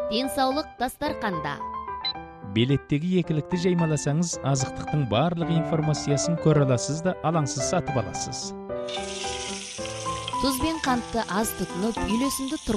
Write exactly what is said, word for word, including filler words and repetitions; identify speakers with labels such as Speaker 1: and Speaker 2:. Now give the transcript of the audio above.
Speaker 1: Ден саулык дастарканда.
Speaker 2: Белеттеги екілікті жаймаласаңыз, азықтықтың барлық информациясын көрө аласыз да алаңсыз сатып аласыз.
Speaker 1: Туз бен кантты аз тутунуп, үйлөсүндө